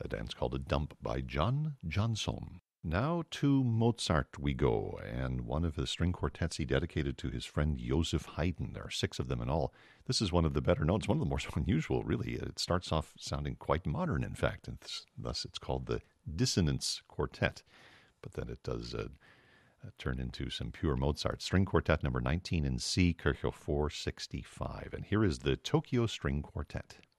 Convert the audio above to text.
a dance called a dump by John Johnson. Now to Mozart we go, and one of the string quartets he dedicated to his friend Joseph Haydn. There are 6 of them in all. This is one of the better known. It's one of the more unusual, really. It starts off sounding quite modern, in fact, and thus it's called the Dissonance Quartet. But then it does turn into some pure Mozart. String Quartet number 19 in C, Kirchhoff 465. And here is the Tokyo String Quartet.